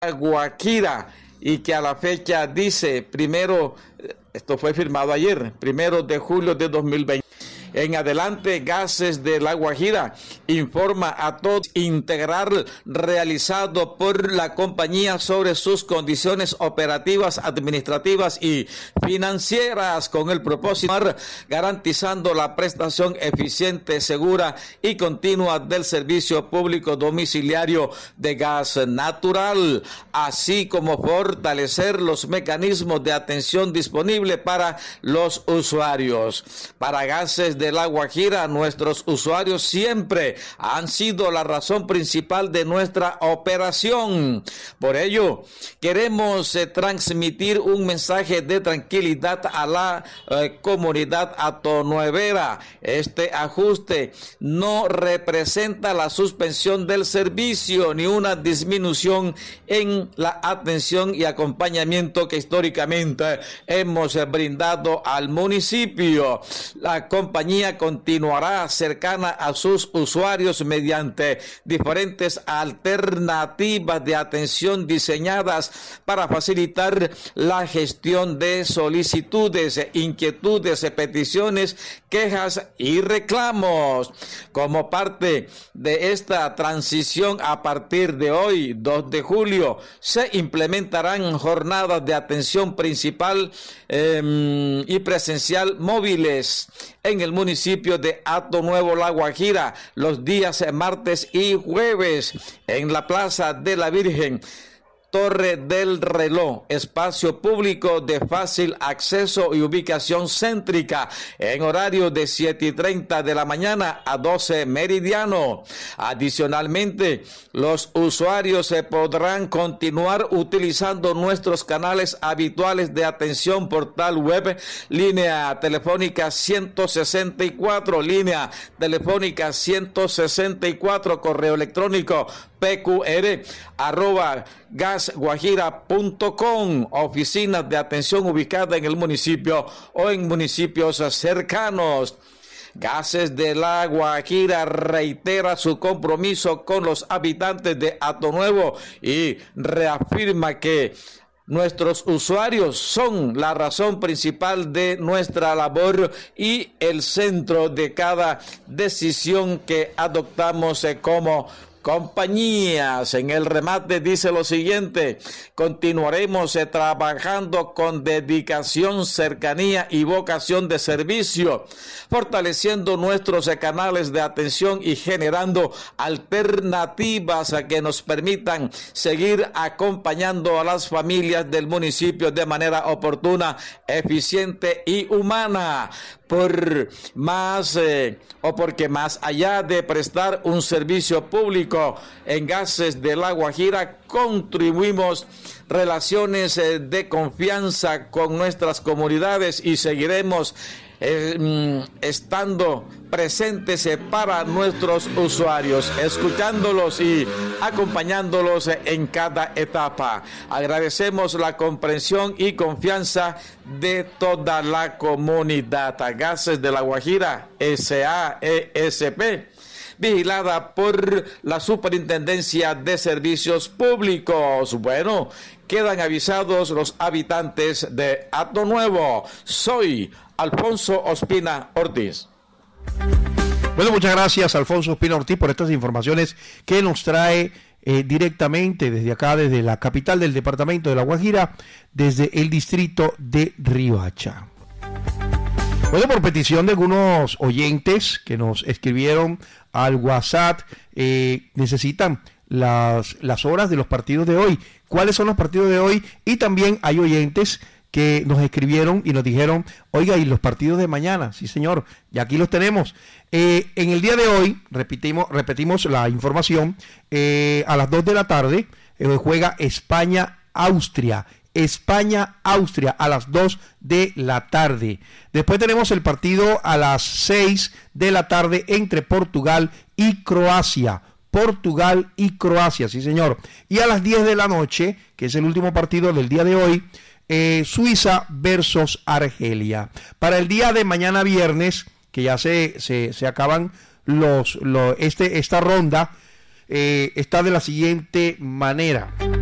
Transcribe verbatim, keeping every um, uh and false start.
Guajira, y que a la fecha dice primero, esto fue firmado ayer, primero de julio de dos mil veinte. En adelante, Gases de La Guajira informa a todos integral realizado por la compañía sobre sus condiciones operativas, administrativas y financieras con el propósito de garantizando la prestación eficiente, segura y continua del servicio público domiciliario de gas natural, así como fortalecer los mecanismos de atención disponibles para los usuarios. Para Gases de La Guajira, nuestros usuarios siempre han sido la razón principal de nuestra operación. Por ello, queremos eh, transmitir un mensaje de tranquilidad a la eh, comunidad atonuevera. Este ajuste no representa la suspensión del servicio ni una disminución en la atención y acompañamiento que históricamente hemos eh, brindado al municipio. La compañía continuará cercana a sus usuarios mediante diferentes alternativas de atención diseñadas para facilitar la gestión de solicitudes, inquietudes, peticiones, quejas y reclamos. Como parte de esta transición, a partir de hoy, dos de julio, se implementarán jornadas de atención principal eh, y presencial móviles en el municipio de Hato Nuevo, La Guajira, los días martes y jueves, en la Plaza de la Virgen, Torre del Reloj, espacio público de fácil acceso y ubicación céntrica, en horario de siete y treinta de la mañana a doce meridiano. Adicionalmente, los usuarios se podrán continuar utilizando nuestros canales habituales de atención, portal web, línea telefónica ciento sesenta y cuatro, línea telefónica ciento sesenta y cuatro, correo electrónico p q r arroba gas guajira punto com, oficinas de atención ubicadas en el municipio o en municipios cercanos. Gases de La Guajira reitera su compromiso con los habitantes de Hato Nuevo y reafirma que nuestros usuarios son la razón principal de nuestra labor y el centro de cada decisión que adoptamos como compañías. En el remate dice lo siguiente: continuaremos eh, trabajando con dedicación, cercanía y vocación de servicio, fortaleciendo nuestros eh, canales de atención y generando alternativas eh, que nos permitan seguir acompañando a las familias del municipio de manera oportuna, eficiente y humana. Por más eh, o porque más allá de prestar un servicio público en Gases de La Guajira, contribuimos relaciones eh, de confianza con nuestras comunidades y seguiremos eh, estando presentes eh, para nuestros usuarios, escuchándolos y acompañándolos eh, en cada etapa. Agradecemos la comprensión y confianza de toda la comunidad. A Gases de La Guajira, S A E S P, vigilada por la Superintendencia de Servicios Públicos. Bueno, quedan avisados los habitantes de Hato Nuevo. Soy Alfonso Ospina Ortiz. Bueno, muchas gracias, Alfonso Ospina Ortiz, por estas informaciones que nos trae eh, directamente desde acá, desde la capital del departamento de La Guajira, desde el distrito de Riohacha. Bueno, por petición de algunos oyentes que nos escribieron al WhatsApp, eh, necesitan las, las horas de los partidos de hoy. ¿Cuáles son los partidos de hoy? Y también hay oyentes que nos escribieron y nos dijeron, oiga, ¿y los partidos de mañana? Sí, señor, ya aquí los tenemos. Eh, en el día de hoy, repetimos, repetimos la información, eh, a las dos de la tarde eh, juega España-Austria. España-Austria a las dos de la tarde. Después tenemos el partido a las seis de la tarde entre Portugal y Croacia. Portugal y Croacia, sí señor. Y a las diez de la noche, que es el último partido del día de hoy, eh, Suiza versus Argelia. Para el día de mañana viernes, que ya se, se, se acaban los, los este, esta ronda, eh, está de la siguiente manera.